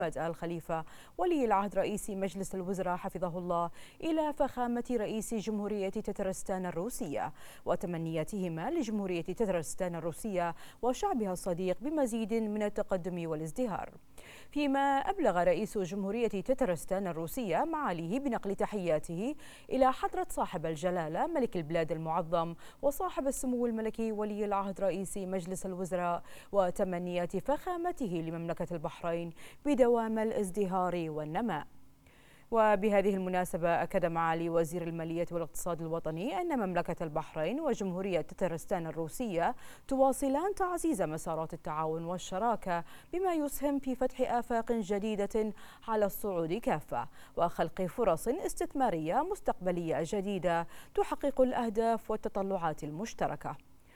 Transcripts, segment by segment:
الخليفة ولي العهد رئيس مجلس الوزراء حفظه الله إلى فخامة رئيس جمهورية تترستان الروسية وتمنياتهما لجمهورية تترستان الروسية وشعبها الصديق بمزيد من التقدم والازدهار. فيما أبلغ رئيس جمهورية تترستان الروسية معاليه بنقل تحياته إلى حضرة صاحب الجلالة ملك البلاد المعظم وصاحب السمو الملكي ولي العهد رئيس مجلس الوزراء وتمنيات فخامته لمملكة البحرين بدوام الازدهار والنماء. وبهذه المناسبة أكد معالي وزير المالية والاقتصاد الوطني أن مملكة البحرين وجمهورية تترستان الروسية تواصلان تعزيز مسارات التعاون والشراكة بما يسهم في فتح آفاق جديدة على الصعود كافة وخلق فرص استثمارية مستقبلية جديدة تحقق الأهداف والتطلعات المشتركة.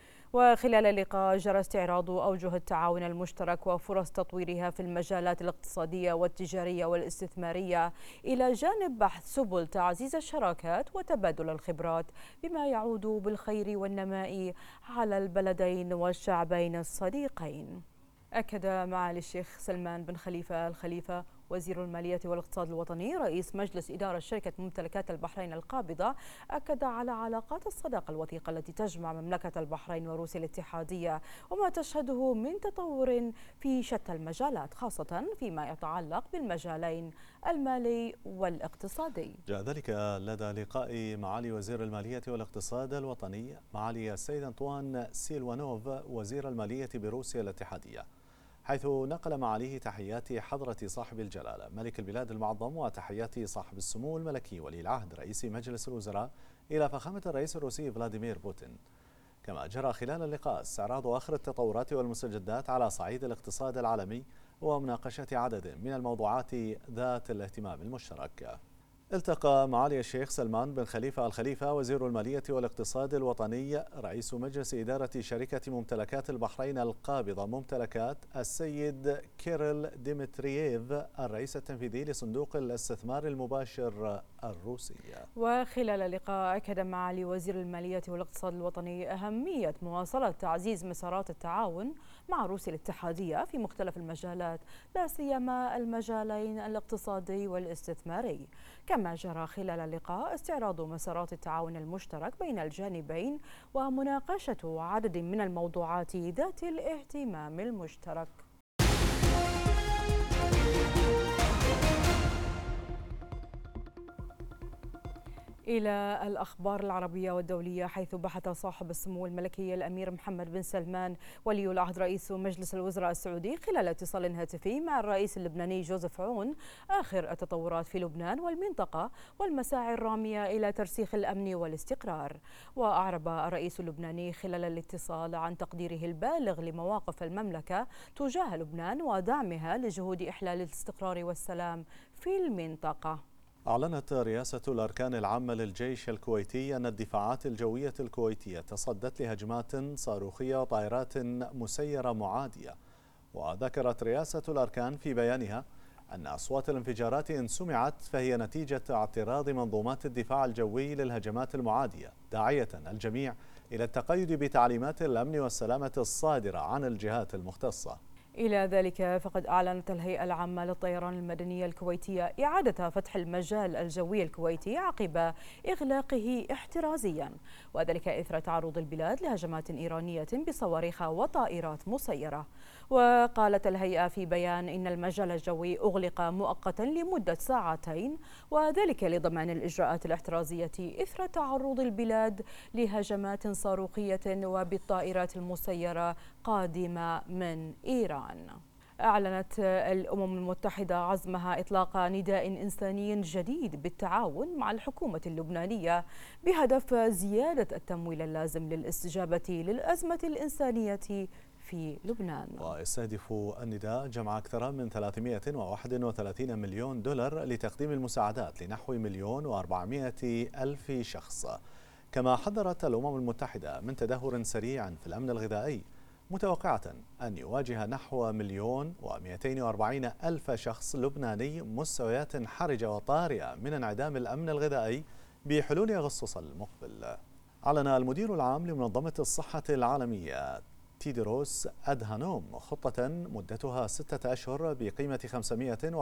وخلال اللقاء جرى استعراض أوجه التعاون المشترك وفرص تطويرها في المجالات الاقتصادية والتجارية والاستثمارية إلى جانب بحث سبل تعزيز الشراكات وتبادل الخبرات بما يعود بالخير والنماء على البلدين والشعبين الصديقين. أكد معالي الشيخ سلمان بن خليفة الخليفة وزير المالية والاقتصاد الوطني رئيس مجلس إدارة شركة ممتلكات البحرين القابضة أكد على علاقات الصداقة الوثيقة التي تجمع مملكة البحرين وروسيا الاتحادية وما تشهده من تطور في شتى المجالات خاصة فيما يتعلق بالمجالين المالي والاقتصادي. جاء ذلك لدى لقاء معالي وزير المالية والاقتصاد الوطني معالي السيد أنطوان سيلوانوف وزير المالية بروسيا الاتحادية، حيث نقل معاليه تحيات حضرة صاحب الجلالة ملك البلاد المعظم وتحيات صاحب السمو الملكي ولي العهد رئيس مجلس الوزراء إلى فخامة الرئيس الروسي فلاديمير بوتين. كما جرى خلال اللقاء استعراض آخر التطورات والمستجدات على صعيد الاقتصاد العالمي ومناقشة عدد من الموضوعات ذات الاهتمام المشترك. التقى معالي الشيخ سلمان بن خليفة الخليفة وزير المالية والاقتصاد الوطني رئيس مجلس إدارة شركة ممتلكات البحرين القابضة ممتلكات السيد كيريل ديمترييف الرئيس التنفيذي لصندوق الاستثمار المباشر الروسي. وخلال اللقاء أكد معالي وزير المالية والاقتصاد الوطني أهمية مواصلة تعزيز مسارات التعاون مع روسيا الاتحادية في مختلف المجالات لا سيما المجالين الاقتصادي والاستثماري. كما جرى خلال اللقاء استعراض مسارات التعاون المشترك بين الجانبين ومناقشة عدد من الموضوعات ذات الاهتمام المشترك. إلى الأخبار العربية والدولية، حيث بحث صاحب السمو الملكي الأمير محمد بن سلمان ولي العهد رئيس مجلس الوزراء السعودي خلال اتصال هاتفي مع الرئيس اللبناني جوزيف عون آخر التطورات في لبنان والمنطقة والمساعي الرامية إلى ترسيخ الأمن والاستقرار. وأعرب الرئيس اللبناني خلال الاتصال عن تقديره البالغ لمواقف المملكة تجاه لبنان ودعمها لجهود إحلال الاستقرار والسلام في المنطقة. أعلنت رئاسة الأركان العامة للجيش الكويتي أن الدفاعات الجوية الكويتية تصدت لهجمات صاروخية وطائرات مسيرة معادية. وذكرت رئاسة الأركان في بيانها أن أصوات الانفجارات إن سمعت فهي نتيجة اعتراض منظومات الدفاع الجوي للهجمات المعادية، داعية الجميع إلى التقيد بتعليمات الأمن والسلامة الصادرة عن الجهات المختصة. إلى ذلك فقد أعلنت الهيئة العامة للطيران المدنية الكويتية إعادة فتح المجال الجوي الكويتي عقب إغلاقه احترازيا، وذلك إثر تعرض البلاد لهجمات إيرانية بصواريخ وطائرات مسيرة. وقالت الهيئة في بيان إن المجال الجوي أغلق مؤقتا لمدة ساعتين، وذلك لضمان الإجراءات الاحترازية إثر تعرض البلاد لهجمات صاروخية وبالطائرات المسيرة قادمة من إيران. أعلنت الأمم المتحدة عزمها إطلاق نداء إنساني جديد بالتعاون مع الحكومة اللبنانية بهدف زيادة التمويل اللازم للاستجابة للأزمة الإنسانية في لبنان. ويستهدف النداء جمع أكثر من 331 مليون دولار لتقديم المساعدات لنحو 1,400,000 شخص. كما حذرت الأمم المتحدة من تدهور سريع في الأمن الغذائي، متوقعة أن يواجه نحو 1,240,000 شخص لبناني مستويات حرجة وطارئة من انعدام الأمن الغذائي بحلول أغسطس المقبل. أعلن المدير العام لمنظمة الصحة العالمية تيدروس أدهانوم خطة مدتها 6 أشهر بقيمة 500